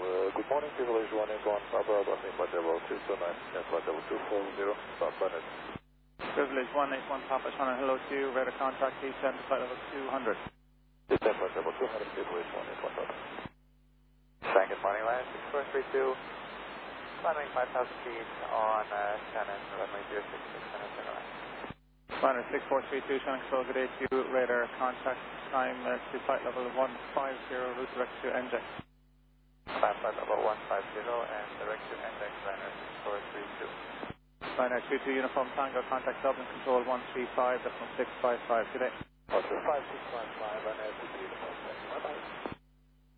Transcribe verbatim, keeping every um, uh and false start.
Uh, good morning, privilege one eight one, Papa, Boston, Flight level two two nine, Flight level two four zero, start planet. Privilege one eight one, Papa, Shannon, hello to you, radar contact descend to flight level two hundred. Descend flight level two hundred, privilege one eight one, Papa. Thank you, morning line six four three two, climbing five thousand feet on uh, Shannon, runway zero six six, Shannon, center line. Runway six four three two, Shannon, control, good day to you, radar contact, climb uh, to flight level one five zero, route direct to N J. Climb flight level one five zero and direct to N J, liner six four three two. Liner two two, Uniform Tango, contact Dublin, control one three five, decimal six five five, good day. Officer five six five five, and L T P.